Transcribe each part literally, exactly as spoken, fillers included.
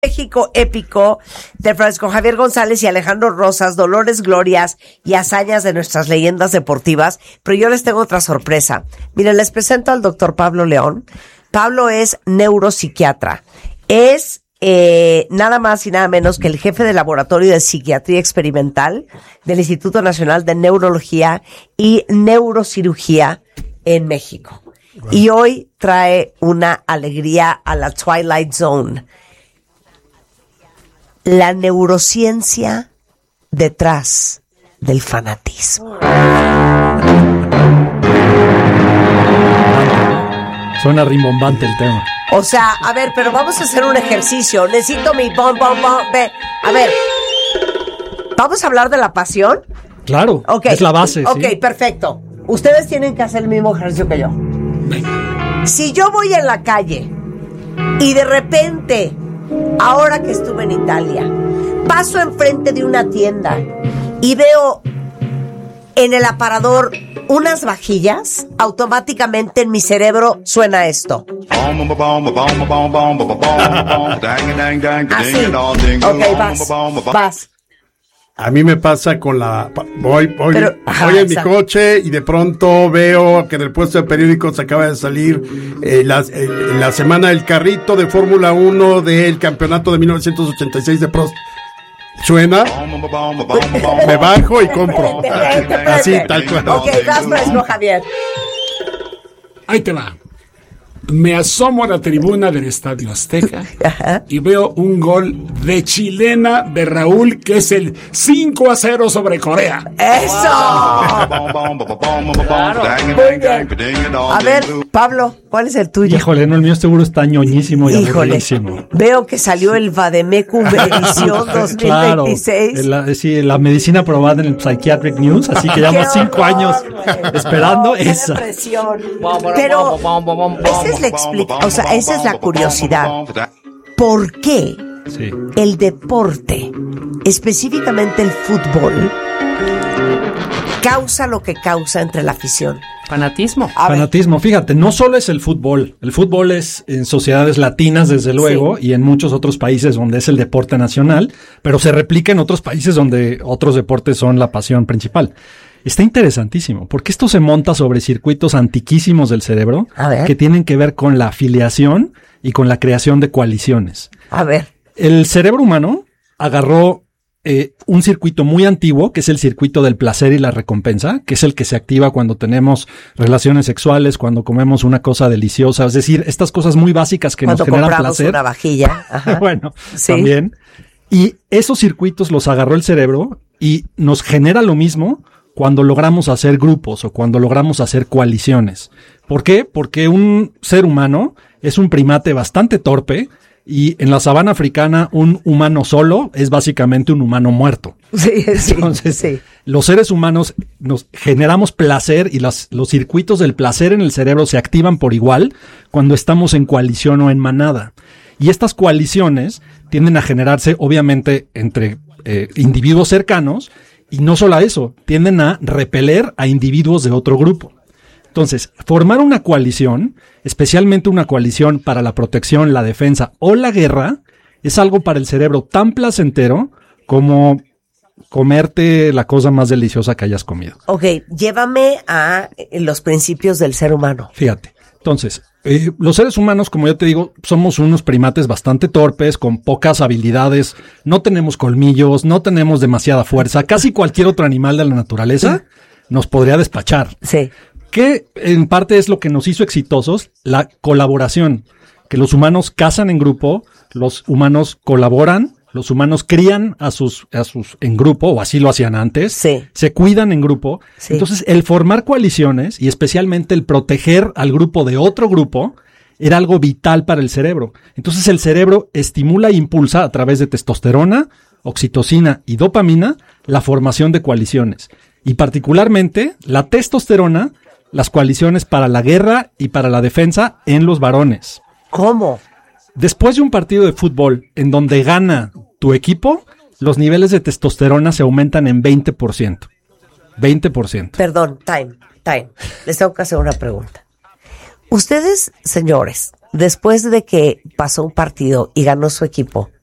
México épico de Francisco Javier González y Alejandro Rosas, dolores, glorias y hazañas de nuestras leyendas deportivas, pero yo les tengo otra sorpresa. Miren, les presento al doctor Pablo León. Pablo es neuropsiquiatra. Es eh, nada más y nada menos que el jefe del Laboratorio de Psiquiatría Experimental del Instituto Nacional de Neurología y Neurocirugía en México. Wow. Y hoy trae una alegría a la Twilight Zone. La neurociencia detrás del fanatismo. Suena rimbombante el tema. O sea, a ver, pero vamos a hacer un ejercicio. Necesito mi bom, bom, bom. Ve, a ver, ¿vamos a hablar de la pasión? Claro, okay. Es la base. Ok, ¿sí? Perfecto. Ustedes tienen que hacer el mismo ejercicio que yo. Venga. Si yo voy en la calle y de repente, ahora que estuve en Italia, paso enfrente de una tienda y veo en el aparador unas vajillas, automáticamente en mi cerebro suena esto. Así. Ok, vas, vas. A mí me pasa con la... Voy, voy, Pero, ajá, voy en mi exacto. coche y de pronto veo que en el puesto de periódicos acaba de salir eh, la, eh, la semana del carrito de Fórmula uno del campeonato de mil novecientos ochenta y seis de Prost. Suena, me bajo y compro. Así, tal cual. Ok, vas, Fresco, Javier. Ahí te va. Me asomo a la tribuna del Estadio Azteca Ajá. y veo un gol de chilena de Raúl, que es el cinco a cero sobre Corea. ¡Eso! Claro. Muy bien. A ver, Pablo, ¿cuál es el tuyo? Híjole, no, el mío seguro está ñoñísimo y Híjole, aburridísimo. veo que salió el Vademecum edición dos mil veintiséis. Claro, la, sí, la medicina aprobada en el Psychiatric News, así que llevamos cinco años esperando no, esa. Presión. Pero esa es la explica, o sea, esa es la curiosidad. ¿Por qué Sí. el deporte, específicamente el fútbol, causa lo que causa entre la afición? Fanatismo. A ver. Fanatismo, fíjate, no solo es el fútbol. El fútbol es en sociedades latinas, desde luego, sí. Y en muchos otros países donde es el deporte nacional, pero se replica en otros países donde otros deportes son la pasión principal. Está interesantísimo, porque esto se monta sobre circuitos antiquísimos del cerebro que tienen que ver con la afiliación y con la creación de coaliciones. A ver. El cerebro humano agarró eh, un circuito muy antiguo, que es el circuito del placer y la recompensa, que es el que se activa cuando tenemos relaciones sexuales, cuando comemos una cosa deliciosa, es decir, estas cosas muy básicas que cuando nos generan compramos placer. Una vajilla. Ajá. Bueno, sí. También. Y esos circuitos los agarró el cerebro y nos genera lo mismo cuando logramos hacer grupos o cuando logramos hacer coaliciones. ¿Por qué? Porque un ser humano es un primate bastante torpe y en la sabana africana un humano solo es básicamente un humano muerto. Sí, sí, Entonces, sí. Los seres humanos nos generamos placer y las, los circuitos del placer en el cerebro se activan por igual cuando estamos en coalición o en manada. Y estas coaliciones tienden a generarse obviamente entre eh, individuos cercanos. Y no solo a eso, tienden a repeler a individuos de otro grupo. Entonces, formar una coalición, especialmente una coalición para la protección, la defensa o la guerra, es algo para el cerebro tan placentero como comerte la cosa más deliciosa que hayas comido. Ok, llévame a los principios del ser humano. Fíjate, entonces, eh, los seres humanos, como yo te digo, somos unos primates bastante torpes, con pocas habilidades, no tenemos colmillos, no tenemos demasiada fuerza, casi cualquier otro animal de la naturaleza nos podría despachar. Sí. Que en parte es lo que nos hizo exitosos, la colaboración, que los humanos cazan en grupo, los humanos colaboran, los humanos crían a sus, a sus en grupo, o así lo hacían antes, sí. Se cuidan en grupo. Sí. Entonces, el formar coaliciones y especialmente el proteger al grupo de otro grupo era algo vital para el cerebro. Entonces, el cerebro estimula e impulsa a través de testosterona, oxitocina y dopamina la formación de coaliciones. Y particularmente, la testosterona, las coaliciones para la guerra y para la defensa en los varones. ¿Cómo? Después de un partido de fútbol en donde gana tu equipo, los niveles de testosterona se aumentan en veinte por ciento. veinte por ciento. Perdón, time, time. Les tengo que hacer una pregunta. Ustedes, señores, después de que pasó un partido y ganó su equipo,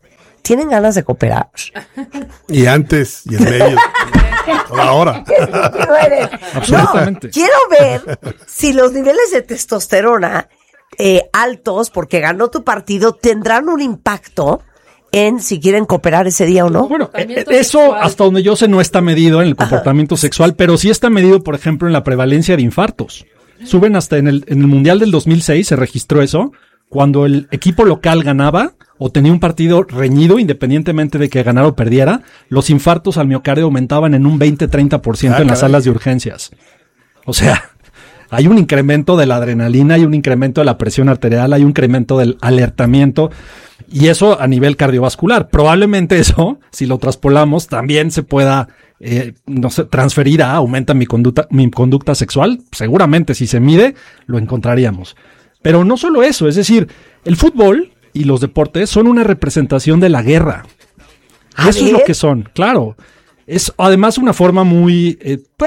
¿tienen ganas de cooperar? Y antes, y en medio. Ahora. No eres. Absolutamente. No, quiero ver si los niveles de testosterona eh, altos, porque ganó tu partido, tendrán un impacto en si quieren cooperar ese día o no. Bueno, eh, eso sexual. Hasta donde yo sé no está medido en el comportamiento Ajá. sexual, pero sí está medido, por ejemplo, en la prevalencia de infartos. Suben hasta en el, en el Mundial del dos mil seis, se registró eso, cuando el equipo local ganaba o tenía un partido reñido, independientemente de que ganara o perdiera, los infartos al miocardio aumentaban en un veinte a treinta por ciento ah, en las caray. salas de urgencias. O sea, hay un incremento de la adrenalina, hay un incremento de la presión arterial, hay un incremento del alertamiento, y eso a nivel cardiovascular. Probablemente eso, si lo traspolamos, también se pueda eh, no sé, transferir a aumenta mi conducta, mi conducta sexual. Seguramente si se mide, lo encontraríamos. Pero no solo eso, es decir, el fútbol y los deportes son una representación de la guerra. Eso es lo que son, claro. Es además una forma muy, eh,